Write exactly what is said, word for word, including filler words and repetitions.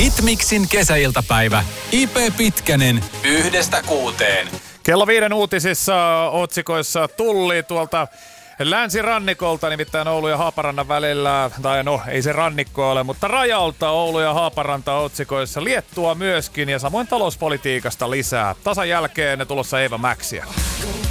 Hitmixin kesäiltapäivä. I P Pitkänen yhdestä kuuteen. Kello viiden uutisissa otsikoissa tulli tuolta länsirannikolta, nimittäin Oulu ja Haaparannan välillä, tai no ei se rannikko ole, mutta rajalta Oulu ja Haaparanta otsikoissa, Liettua myöskin ja samoin talouspolitiikasta lisää. Tasan jälkeen tulossa Eeva Mäksiä.